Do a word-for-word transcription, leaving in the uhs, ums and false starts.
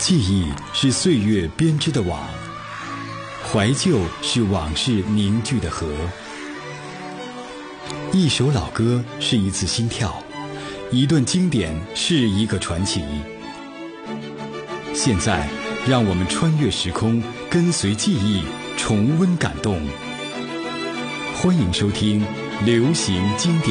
记忆是岁月编织的网，怀旧是往事凝聚的河。一首老歌是一次心跳，一段经典是一个传奇。现在，让我们穿越时空，跟随记忆，重温感动。欢迎收听《流行经典》。